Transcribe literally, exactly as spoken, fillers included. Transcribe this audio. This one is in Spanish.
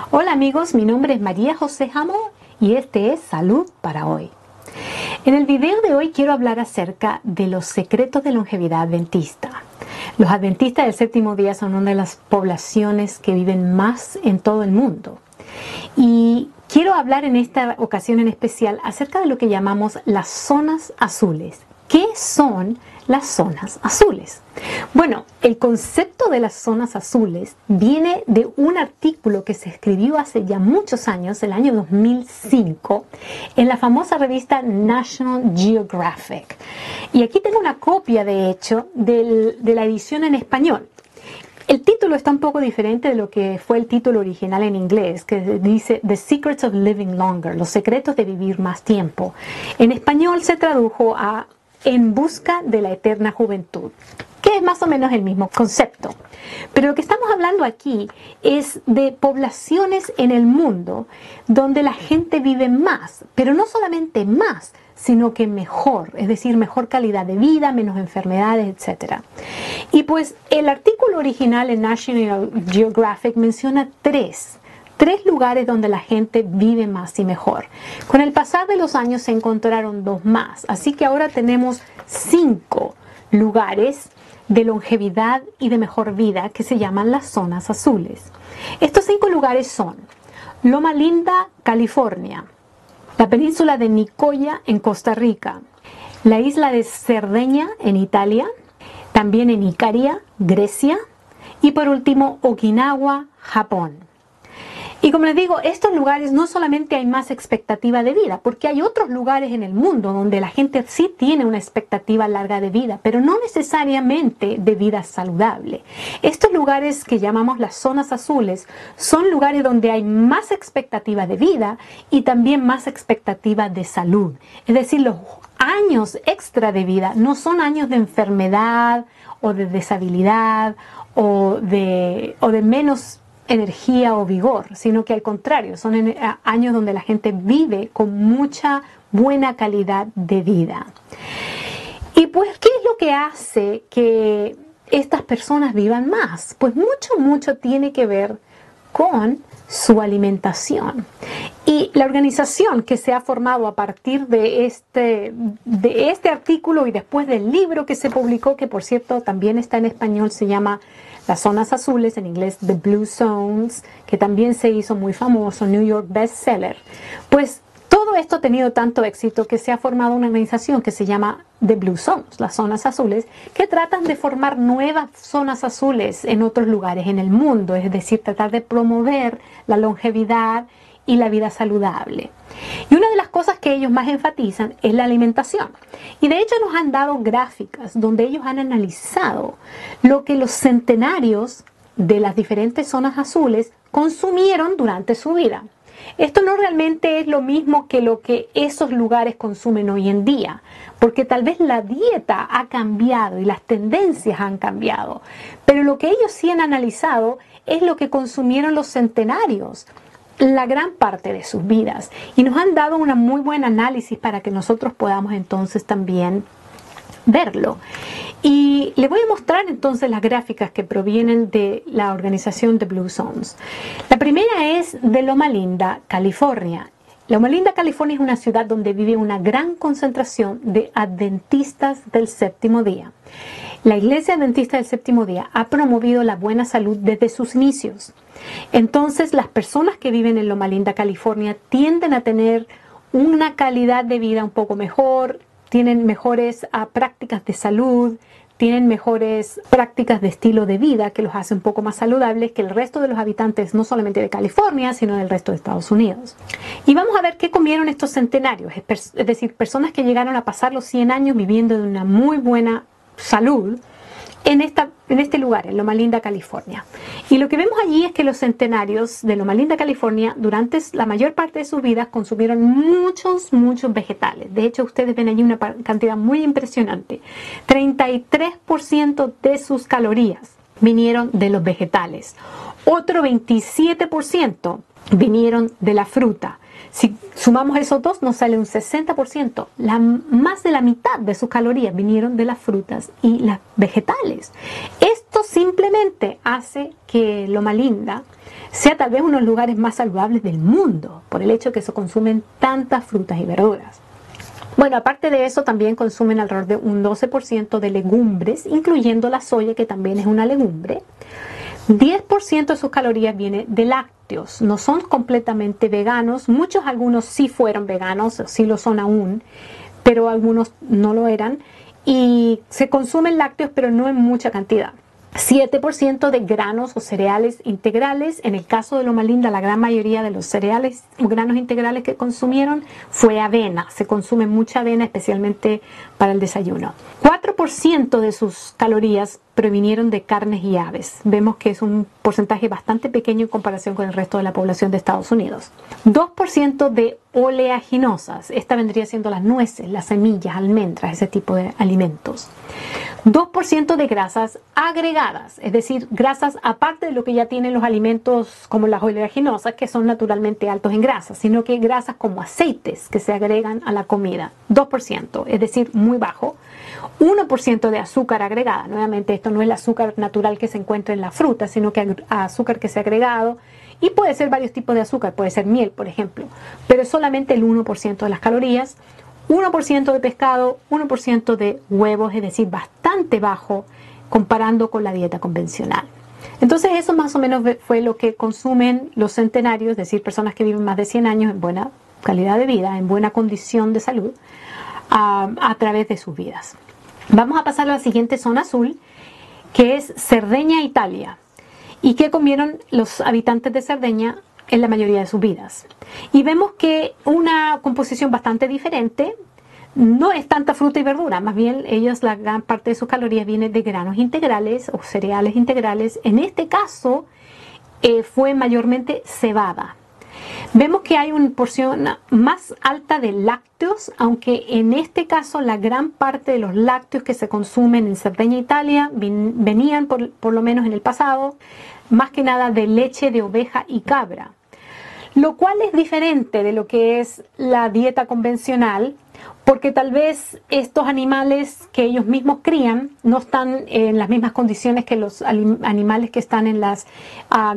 Hola amigos, mi nombre es María José Jamón y este es Salud para Hoy. En el video de hoy quiero hablar acerca de los secretos de longevidad adventista. Los adventistas del séptimo día son una de las poblaciones que viven más en todo el mundo. Y quiero hablar en esta ocasión en especial acerca de lo que llamamos las zonas azules. ¿Qué son las zonas azules? Bueno, el concepto de las zonas azules viene de un artículo que se escribió hace ya muchos años, el año dos mil cinco, en la famosa revista National Geographic. Y aquí tengo una copia, de hecho, del, de la edición en español. El título está un poco diferente de lo que fue el título original en inglés, que dice The Secrets of Living Longer, los secretos de vivir más tiempo. En español se tradujo a En busca de la eterna juventud, que es más o menos el mismo concepto. Pero lo que estamos hablando aquí es de poblaciones en el mundo donde la gente vive más, pero no solamente más, sino que mejor, es decir, mejor calidad de vida, menos enfermedades, etcétera. Y pues el artículo original en National Geographic menciona tres Tres lugares donde la gente vive más y mejor. Con el pasar de los años se encontraron dos más, así que ahora tenemos cinco lugares de longevidad y de mejor vida que se llaman las zonas azules. Estos cinco lugares son Loma Linda, California, la península de Nicoya en Costa Rica, la isla de Cerdeña en Italia, también en Icaria, Grecia, y por último Okinawa, Japón. Y como les digo, estos lugares no solamente hay más expectativa de vida, porque hay otros lugares en el mundo donde la gente sí tiene una expectativa larga de vida, pero no necesariamente de vida saludable. Estos lugares que llamamos las zonas azules son lugares donde hay más expectativa de vida y también más expectativa de salud. Es decir, los años extra de vida no son años de enfermedad o de deshabilidad o de, o de menos energía o vigor, sino que al contrario, son en, a, años donde la gente vive con mucha buena calidad de vida. Y pues, ¿qué es lo que hace que estas personas vivan más? Pues mucho, mucho tiene que ver con su alimentación. Y la organización que se ha formado a partir de este, de este artículo y después del libro que se publicó, que por cierto también está en español, se llama Las Zonas Azules, en inglés The Blue Zones, que también se hizo muy famoso, New York bestseller. Pues todo esto ha tenido tanto éxito que se ha formado una organización que se llama The Blue Zones, las zonas azules, que tratan de formar nuevas zonas azules en otros lugares en el mundo, es decir, tratar de promover la longevidad y la vida saludable. Y una de las cosas que ellos más enfatizan es la alimentación. Y de hecho nos han dado gráficas donde ellos han analizado lo que los centenarios de las diferentes zonas azules consumieron durante su vida. Esto no realmente es lo mismo que lo que esos lugares consumen hoy en día, porque tal vez la dieta ha cambiado y las tendencias han cambiado, pero lo que ellos sí han analizado es lo que consumieron los centenarios la gran parte de sus vidas, y nos han dado una muy buen análisis para que nosotros podamos entonces también verlo. Y le voy a mostrar entonces las gráficas que provienen de la organización de Blue Zones. La primera es de Loma Linda, California. Loma Linda, California es una ciudad donde vive una gran concentración de adventistas del séptimo día. La Iglesia Adventista del Séptimo Día ha promovido la buena salud desde sus inicios. Entonces, las personas que viven en Loma Linda, California, tienden a tener una calidad de vida un poco mejor, tienen mejores uh, prácticas de salud, tienen mejores prácticas de estilo de vida que los hace un poco más saludables que el resto de los habitantes, no solamente de California, sino del resto de Estados Unidos. Y vamos a ver qué comieron estos centenarios, es, es decir, personas que llegaron a pasar los cien años viviendo de una muy buena salud en, esta, en este lugar, en Loma Linda, California. Y lo que vemos allí es que los centenarios de Loma Linda, California, durante la mayor parte de sus vidas consumieron muchos, muchos vegetales. De hecho, ustedes ven allí una cantidad muy impresionante. treinta y tres por ciento de sus calorías vinieron de los vegetales. Otro veintisiete por ciento vinieron de la fruta. Si sumamos esos dos, nos sale un sesenta por ciento. La, más de la mitad de sus calorías vinieron de las frutas y las vegetales. Esto simplemente hace que Loma Linda sea tal vez uno de los lugares más saludables del mundo, por el hecho de que se consumen tantas frutas y verduras. Bueno, aparte de eso, también consumen alrededor de un doce por ciento de legumbres, incluyendo la soya, que también es una legumbre. diez por ciento de sus calorías viene de lácteos, no son completamente veganos, muchos, algunos sí fueron veganos, sí lo son aún, pero algunos no lo eran, y se consumen lácteos, pero no en mucha cantidad. siete por ciento de granos o cereales integrales. En el caso de Loma Linda, la gran mayoría de los cereales o granos integrales que consumieron fue avena. Se consume mucha avena, especialmente para el desayuno. cuatro por ciento de sus calorías provinieron de carnes y aves. Vemos que es un porcentaje bastante pequeño en comparación con el resto de la población de Estados Unidos. dos por ciento de oleaginosas. Esta vendría siendo las nueces, las semillas, almendras, ese tipo de alimentos. dos por ciento de grasas agregadas, es decir, grasas aparte de lo que ya tienen los alimentos como las oleaginosas, que son naturalmente altos en grasas, sino que grasas como aceites que se agregan a la comida. dos por ciento, es decir, muy bajo. uno por ciento de azúcar agregada. Nuevamente, esto no es el azúcar natural que se encuentra en la fruta, sino que azúcar que se ha agregado. Y puede ser varios tipos de azúcar, puede ser miel, por ejemplo, pero es solamente el uno por ciento de las calorías. uno por ciento de pescado, uno por ciento de huevos, es decir, bastante bajo comparando con la dieta convencional. Entonces eso más o menos fue lo que consumen los centenarios, es decir, personas que viven más de cien años en buena calidad de vida, en buena condición de salud, a, a través de sus vidas. Vamos a pasar a la siguiente zona azul, que es Cerdeña, Italia. ¿Y qué comieron los habitantes de Cerdeña en la mayoría de sus vidas? Y vemos que una composición bastante diferente, no es tanta fruta y verdura, más bien ellos, la gran parte de sus calorías viene de granos integrales o cereales integrales. En este caso eh, fue mayormente cebada. Vemos que hay una porción más alta de lácteos, aunque en este caso la gran parte de los lácteos que se consumen en Cerdeña, Italia, venían por, por lo menos en el pasado, más que nada de leche de oveja y cabra, lo cual es diferente de lo que es la dieta convencional, porque tal vez estos animales que ellos mismos crían no están en las mismas condiciones que los animales que están en las uh,